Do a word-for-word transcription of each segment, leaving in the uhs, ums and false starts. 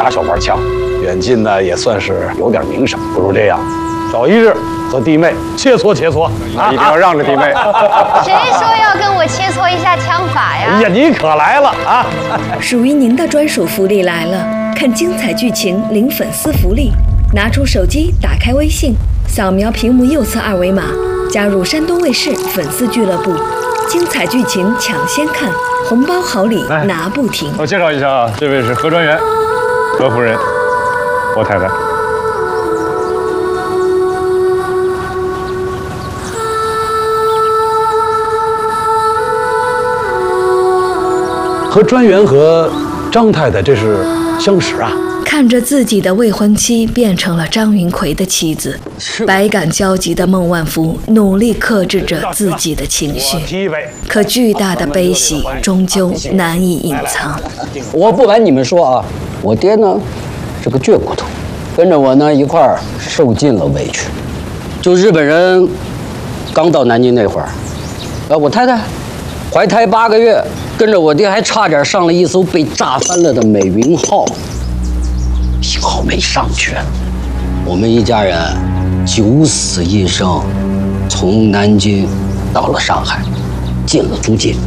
打小官腔，远近呢也算是有点名声。不如这样，找一日和弟妹切磋切磋，啊，一定要让着弟妹。 谁说要跟我切磋一下枪法呀？ 哎呀，你可来了啊！ 属于您的专属福利来了，看精彩剧情领粉丝福利，拿出手机，打开微信，扫描屏幕右侧二维码，加入山东卫视粉丝俱乐部，精彩剧情抢先看，红包好礼拿不停。 我介绍一下啊，这位是何专员，何夫人，我太太。 和专员和张太太这是相识啊？ 看着自己的未婚妻变成了张云奎的妻子，百感交集的孟万福努力克制着自己的情绪，可巨大的悲喜终究难以隐藏。 我不瞒你们说啊，我爹呢是个倔骨头，跟着我呢一块儿受尽了委屈。就日本人刚到南京那会儿，啊，我太太怀胎八个月，跟着我爹还差点上了一艘被炸翻了的美云号。幸好没上去，我们一家人九死一生，从南京到了上海，进了租界。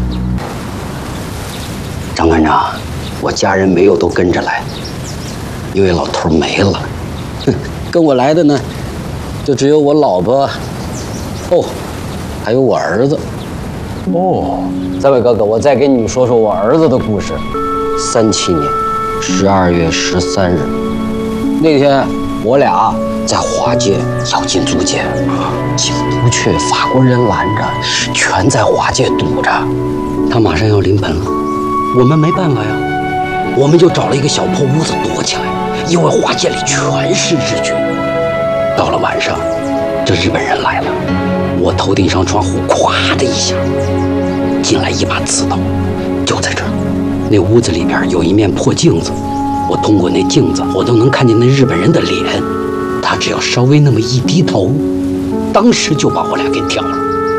张团长，我家人没有都跟着来，因为老头没了。跟我来的呢，就只有我老婆，哦，还有我儿子。哦，三位哥哥，我再给你们说说我儿子的故事。三七年十二月十三日。那天我俩在华界要进租界，进不去，法国人拦着，全在华界堵着。他马上要临盆了，我们没办法呀，我们就找了一个小破屋子躲起来，因为华界里全是日军。到了晚上，这日本人来了，我头顶上窗户咵的一下进来一把刺刀，就在这儿。那屋子里边有一面破镜子。我通过那镜子，我都能看见那日本人的脸。他只要稍微那么一低头，当时就把我俩给挑了。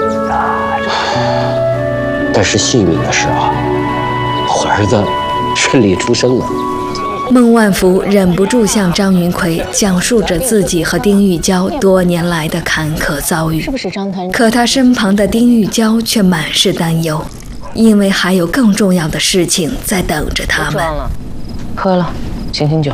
但是幸运的是啊，我儿子顺利出生了。 孟万福忍不住向张云奎讲述着自己和丁玉娇多年来的坎坷遭遇。 是不是张团长？ 可他身旁的丁玉娇却满是担忧，因为还有更重要的事情在等着他们。 喝了，醒醒酒。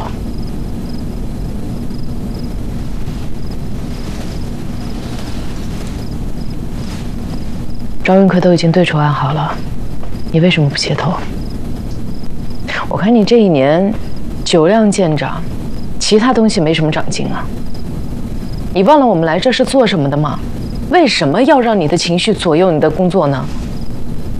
张云奎都已经对筹安好了，你为什么不接头？我看你这一年酒量见长，其他东西没什么长进啊。你忘了我们来这是做什么的吗？为什么要让你的情绪左右你的工作呢？